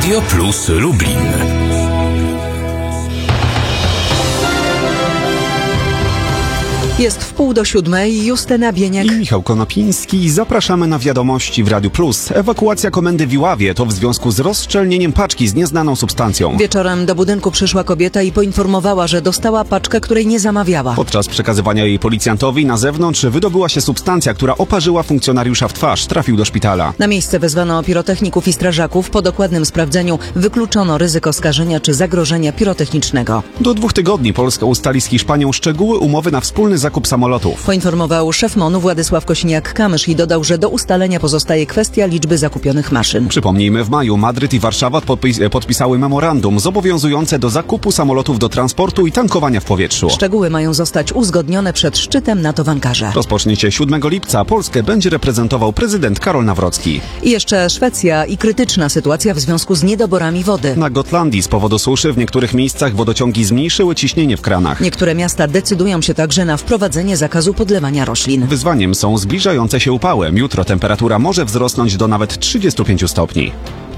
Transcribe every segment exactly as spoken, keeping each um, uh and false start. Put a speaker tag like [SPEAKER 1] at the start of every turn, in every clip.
[SPEAKER 1] Radio Plus Lublin.
[SPEAKER 2] Jest w pół do siódmej. Justyna Bieniek
[SPEAKER 3] i Michał Konopiński. Zapraszamy na wiadomości w Radiu Plus. Ewakuacja komendy w Iławie to w związku z rozszczelnieniem paczki z nieznaną substancją.
[SPEAKER 2] Wieczorem do budynku przyszła kobieta i poinformowała, że dostała paczkę, której nie zamawiała.
[SPEAKER 3] Podczas przekazywania jej policjantowi na zewnątrz wydobyła się substancja, która oparzyła funkcjonariusza w twarz. Trafił do szpitala.
[SPEAKER 2] Na miejsce wezwano pirotechników i strażaków. Po dokładnym sprawdzeniu wykluczono ryzyko skażenia czy zagrożenia pirotechnicznego.
[SPEAKER 3] Do dwóch tygodni Polska ustali z Hiszpanią szczegóły umowy na wspólny zakup samolotów.
[SPEAKER 2] Poinformował szef MON-u Władysław Kosiniak-Kamysz i dodał, że do ustalenia pozostaje kwestia liczby zakupionych maszyn.
[SPEAKER 3] Przypomnijmy, w maju Madryt i Warszawa podpis- podpisały memorandum zobowiązujące do zakupu samolotów do transportu i tankowania w powietrzu.
[SPEAKER 2] Szczegóły mają zostać uzgodnione przed szczytem NATO w Ankarze.
[SPEAKER 3] Rozpocznie się siódmego lipca. Polskę będzie reprezentował prezydent Karol Nawrocki.
[SPEAKER 2] I jeszcze Szwecja i krytyczna sytuacja w związku z niedoborami wody.
[SPEAKER 3] Na Gotlandii z powodu suszy w niektórych miejscach wodociągi zmniejszyły ciśnienie w kranach.
[SPEAKER 2] Niektóre miasta decydują się także na wprowadzenie zakazu podlewania roślin.
[SPEAKER 3] Wyzwaniem są zbliżające się upały. Jutro temperatura może wzrosnąć do nawet trzydziestu pięciu stopni.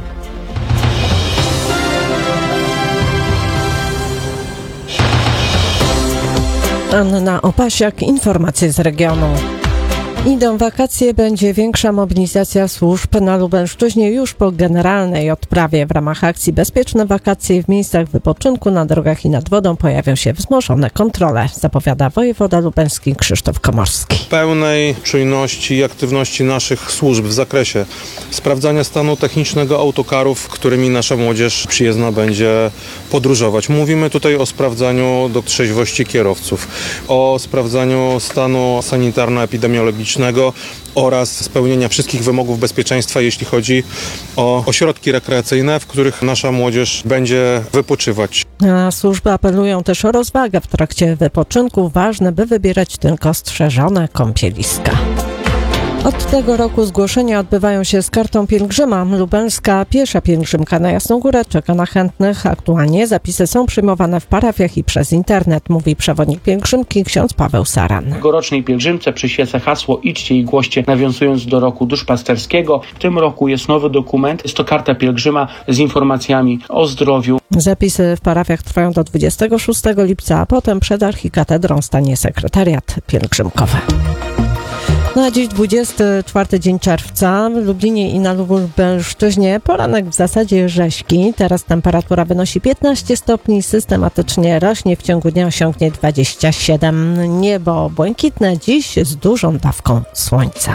[SPEAKER 4] Anna Opasiak, informacje z regionu. Idą wakacje, będzie większa mobilizacja służb na Lubelszczyźnie już po generalnej odprawie. W ramach akcji Bezpieczne wakacje w miejscach wypoczynku na drogach i nad wodą pojawią się wzmożone kontrole, zapowiada wojewoda lubelski Krzysztof Komorski.
[SPEAKER 5] Pełnej czujności i aktywności naszych służb w zakresie sprawdzania stanu technicznego autokarów, którymi nasza młodzież przyjezdna będzie podróżować. Mówimy tutaj o sprawdzaniu do trzeźwości kierowców, o sprawdzaniu stanu sanitarno-epidemiologicznego oraz spełnienia wszystkich wymogów bezpieczeństwa, jeśli chodzi o ośrodki rekreacyjne, w których nasza młodzież będzie wypoczywać.
[SPEAKER 4] A służby apelują też o rozwagę w trakcie wypoczynku. Ważne, by wybierać tylko strzeżone kąpieliska. Od tego roku zgłoszenia odbywają się z kartą pielgrzyma. Lubelska piesza pielgrzymka na Jasną Górę czeka na chętnych. Aktualnie zapisy są przyjmowane w parafiach i przez internet, mówi przewodnik pielgrzymki ksiądz Paweł Saran.
[SPEAKER 6] Tegorocznej pielgrzymce przyświeca hasło idźcie i głoście, nawiązując do roku duszpasterskiego. W tym roku jest nowy dokument, jest to karta pielgrzyma z informacjami o zdrowiu.
[SPEAKER 4] Zapisy w parafiach trwają do dwudziestego szóstego lipca, a potem przed archikatedrą stanie sekretariat pielgrzymkowy. Na dziś dwudziesty czwarty dzień czerwca w Lublinie i na Lubelszczyźnie poranek w zasadzie rzeźki. Teraz temperatura wynosi piętnaście stopni, systematycznie rośnie, w ciągu dnia osiągnie dwadzieścia siedem. Niebo błękitne, dziś z dużą dawką słońca.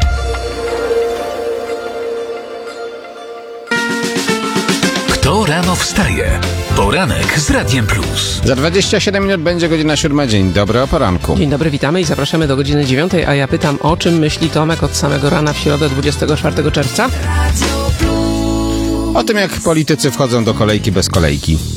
[SPEAKER 1] Kto rano wstaje? Poranek z Radiem Plus.
[SPEAKER 7] Za dwadzieścia siedem minut będzie godzina siódma. Dzień dobry, o poranku.
[SPEAKER 8] Dzień dobry, witamy i zapraszamy do godziny dziewiątej, a ja pytam, o czym myśli Tomek od samego rana w środę dwudziestego czwartego czerwca?
[SPEAKER 7] O tym, jak politycy wchodzą do kolejki bez kolejki.